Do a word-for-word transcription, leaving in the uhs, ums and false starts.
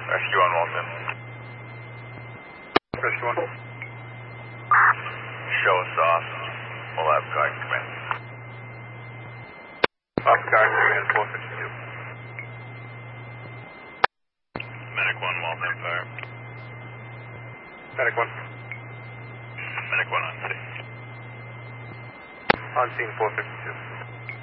Rescue one, Walton. Rescue one. Show us off. We'll have guard come in. Off guard, three and four fifty-two. Medic one, Walton, fire. Medic one. Medic one on scene. On scene, four fifty-two.